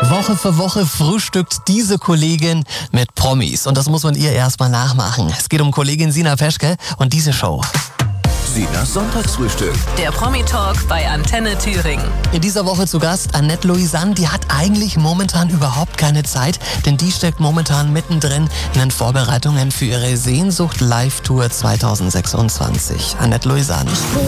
Woche für Woche frühstückt diese Kollegin mit Promis. Und das muss man ihr erstmal nachmachen. Es geht um Kollegin Sina Peschke und diese Show. Sinas Sonntagsfrühstück. Der Promi-Talk bei Antenne Thüringen. In dieser Woche zu Gast Annette Louisanne. Die hat eigentlich momentan überhaupt keine Zeit, denn die steckt momentan mittendrin in den Vorbereitungen für ihre Sehnsucht-Live-Tour 2026. Annette Louisanne.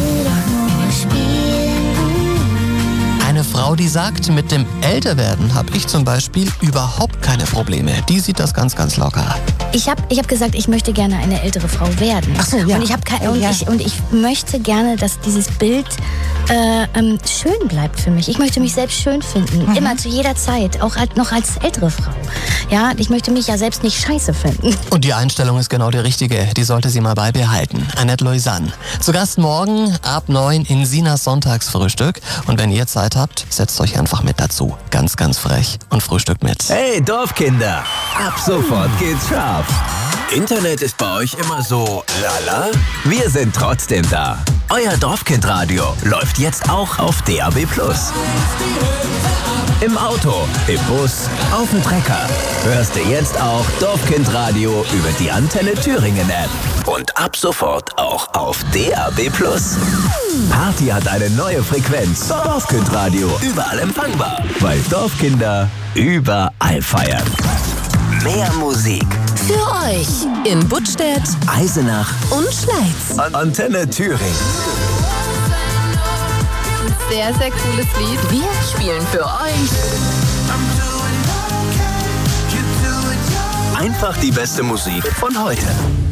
Eine Frau, die sagt, mit dem Älterwerden habe ich zum Beispiel überhaupt keine Probleme. Die sieht das ganz, ganz locker. Ich hab gesagt, ich möchte gerne eine ältere Frau werden. Ach so, ja. Und ich möchte gerne, dass dieses Bild schön bleibt für mich. Ich möchte mich selbst schön finden. Immer, zu jeder Zeit. Auch noch als ältere Frau. Ja, ich möchte mich ja selbst nicht scheiße finden. Und die Einstellung ist genau die richtige. Die sollte sie mal beibehalten. Annette Louisanne. Zu Gast morgen ab 9 in Sinas Sonntagsfrühstück. Und wenn ihr Zeit habt, setzt euch einfach mit dazu. Ganz, ganz frech und frühstückt mit. Hey Dorfkinder, ab sofort geht's scharf. Internet ist bei euch immer so lala? Wir sind trotzdem da. Euer Dorfkindradio läuft jetzt auch auf DAB+. Im Auto, im Bus, auf dem Trecker. Hörst du jetzt auch Dorfkindradio über die Antenne Thüringen App. Und ab sofort auch auf DAB+. Party hat eine neue Frequenz. Dorfkindradio, überall empfangbar. Weil Dorfkinder überall feiern. Mehr Musik. Für euch in Buttstädt, Eisenach und Schleiz. Antenne Thüringen. Sehr, sehr cooles Lied. Wir spielen für euch Einfach die beste Musik von heute.